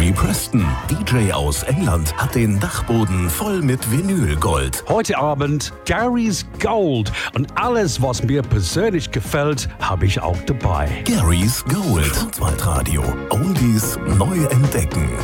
Gary Preston, DJ aus England, hat den Dachboden voll mit Vinylgold. Heute Abend Gary's Gold. Und alles, was mir persönlich gefällt, habe ich auch dabei. Gary's Gold. Sportwaldradio. Oldies neu entdecken.